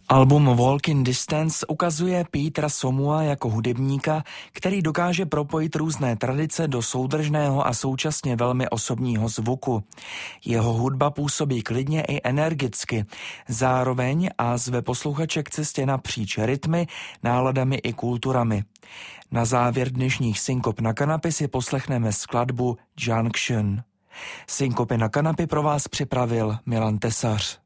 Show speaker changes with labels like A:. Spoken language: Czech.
A: Album Walk in Distance ukazuje Petera Somua jako hudebníka, který dokáže propojit různé tradice do soudržného a současně velmi osobního zvuku. Jeho hudba působí klidně i energicky, zároveň a zve posluchače k cestě napříč rytmy, náladami i kulturami. Na závěr dnešních Synkop na kanapě si poslechneme skladbu Junction. Synkopy na kanapě pro vás připravil Milan Tesař.